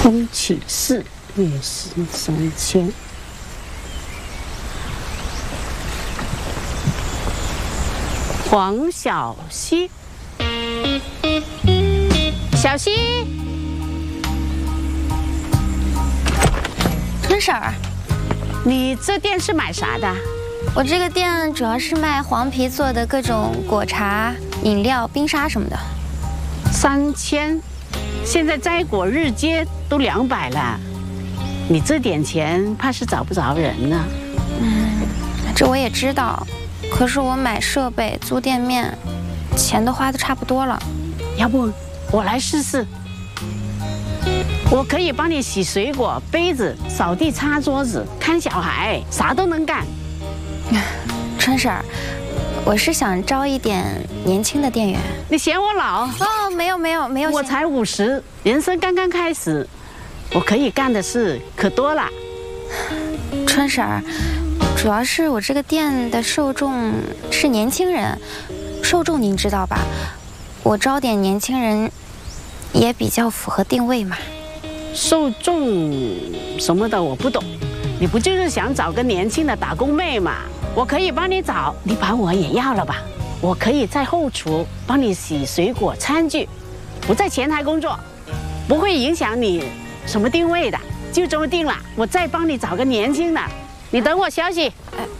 风起4，月薪3000。黄小溪，小溪， 春婶儿， 你这店是买啥的？ 我这个店主要是卖黄皮做的各种果茶、饮料、冰沙什么的。 3000，现在摘果日街都200了，你这点钱怕是找不着人呢。 这我也知道，可是我买设备、租店面，钱都花得差不多了。 要不我来试试？我可以帮你洗水果、杯子、扫地、擦桌子、看小孩，啥都能干。 春婶儿，我是想招一点年轻的店员。 你嫌我老？ 哦，没有， 我才50，人生刚刚开始，我可以干的事可多了。 春婶儿，主要是我这个店的受众是年轻人，受众您知道吧？我招点年轻人也比较符合定位嘛。 受众什么的我不懂，你不就是想找个年轻的打工妹嘛？我可以帮你找，你把我也要了吧？我可以在后厨帮你洗水果、餐具，不在前台工作，不会影响你什么定位的，就这么定了。我再帮你找个年轻的，你等我消息。